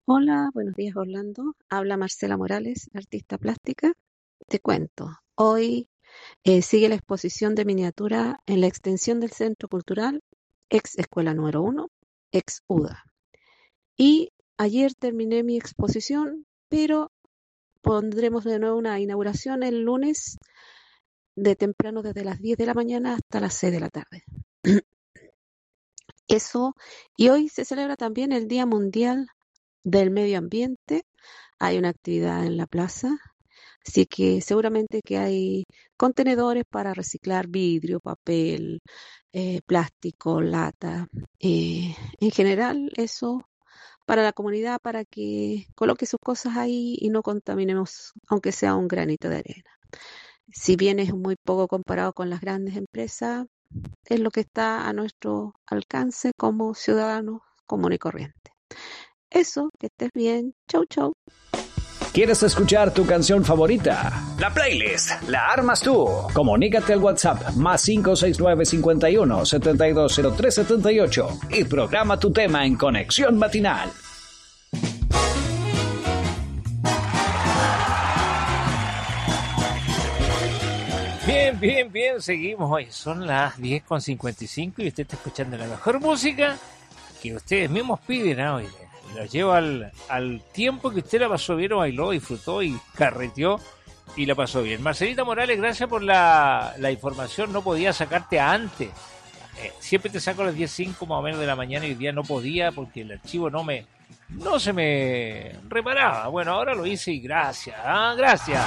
Hola, buenos días Orlando. Habla Marcela Morales, artista plástica. Te cuento, hoy sigue la exposición de miniatura en la extensión del Centro Cultural, ex Escuela número 1, ex UDA. Y ayer terminé mi exposición, pero pondremos de nuevo una inauguración el lunes de temprano desde las 10 de la mañana hasta las 6 de la tarde. Eso, y hoy se celebra también el Día Mundial del Medio Ambiente. Hay una actividad en la plaza, así que seguramente que hay contenedores para reciclar vidrio, papel, plástico, lata. En general, eso para la comunidad, para que coloque sus cosas ahí y no contaminemos, aunque sea un granito de arena. Si bien es muy poco comparado con las grandes empresas, es lo que está a nuestro alcance como ciudadanos común y corriente. Eso, que estés bien. Chau, chau. ¿Quieres escuchar tu canción favorita? La playlist la armas tú. Comunícate al WhatsApp más 569 51 7203 78 y programa tu tema en Conexión Matinal. Bien, seguimos hoy. Son las 10:55 y usted está escuchando la mejor música que ustedes mismos piden hoy. Los llevo al tiempo que usted la pasó bien o bailó, disfrutó y carreteó y la pasó bien. Marcelita Morales, gracias por la información. No podía sacarte antes. Siempre te saco a las 10:05 más o menos de la mañana y hoy día no podía porque el archivo no se me reparaba. Bueno, ahora lo hice y gracias. Gracias.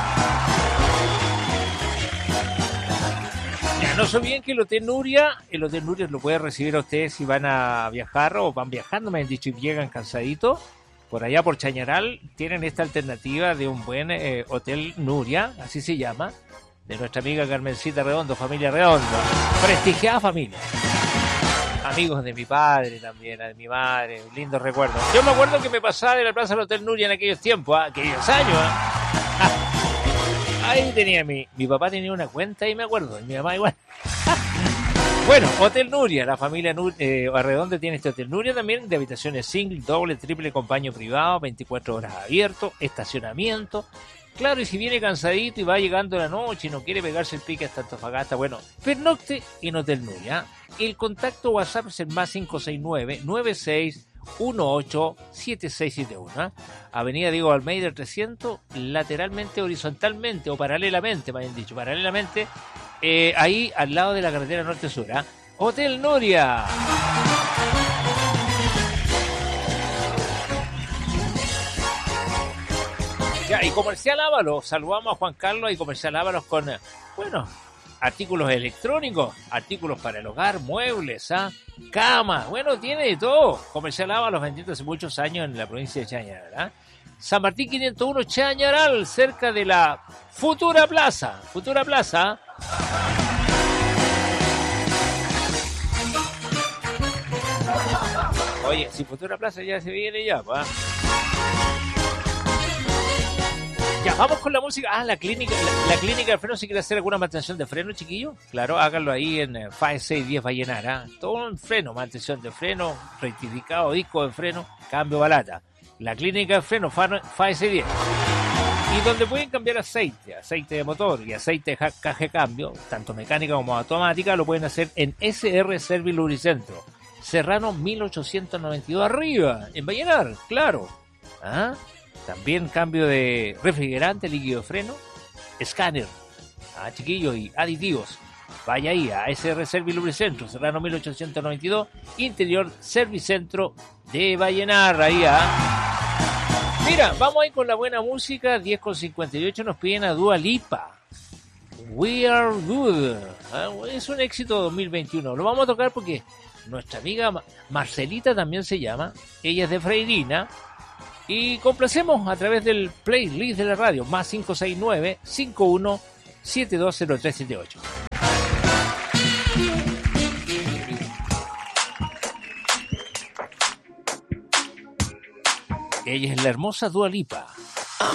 Ya, no se olviden que el Hotel Nuria lo puede recibir a ustedes si van a viajar o van viajando, me han dicho, y llegan cansaditos. Por allá por Chañaral tienen esta alternativa de un buen Hotel Nuria, así se llama, de nuestra amiga Carmencita Redondo, familia Redondo, prestigiada familia. Amigos de mi padre también, de mi madre, lindos recuerdos. Yo me acuerdo que me pasaba de la plaza del Hotel Nuria en aquellos tiempos, aquellos años. Ahí tenía mi papá tenía una cuenta y me acuerdo, y mi mamá igual. Bueno, Hotel Nuria, la familia Arredondo tiene este Hotel Nuria también, de habitaciones single, doble, triple, con baño privado, 24 horas abierto, estacionamiento. Claro, y si viene cansadito y va llegando la noche y no quiere pegarse el pique hasta Antofagasta, bueno, pernocte en Hotel Nuria. El contacto WhatsApp es el más 569-9618-7671. Avenida Diego Almeida 300, lateralmente, horizontalmente o paralelamente, me han dicho, paralelamente, ahí al lado de la carretera norte-sur. Hotel Nuria. Ya, y Comercial Ábalos, saludamos a Juan Carlos y Comercial Ábalos con, artículos electrónicos, artículos para el hogar, muebles, camas, tiene de todo. Comercial Ábalos, vendiendo hace muchos años en la provincia de Chañaral. San Martín 501 Chañaral, cerca de la Futura Plaza. Oye, si Futura Plaza ya se viene ya, ¿va? Ya, vamos con la música. La clínica del freno. Si quiere hacer alguna mantención de freno, chiquillo, claro, háganlo ahí en FAE 610 Vallenar. Todo en freno, mantención de freno, rectificado, disco de freno, cambio balata. La clínica del freno, FAE 610. Y donde pueden cambiar aceite de motor y aceite de caja de cambio, tanto mecánica como automática, lo pueden hacer en SR Service Lubricentro. Serrano 1892 arriba, en Vallenar, claro. También cambio de refrigerante, líquido de freno, escáner, chiquillos, y aditivos. Vaya ahí a SR Service Lubricentro, Serrano 1892, Interior Servicentro de Vallenar, ahí. Mira, vamos ahí con la buena música. 10:58 nos piden a Dua Lipa. We Are Good. Es un éxito 2021. Lo vamos a tocar porque nuestra amiga Marcelita también se llama. Ella es de Freirina. Y complacemos a través del playlist de la radio, más 569-51720378. Ella es la hermosa Dua Lipa.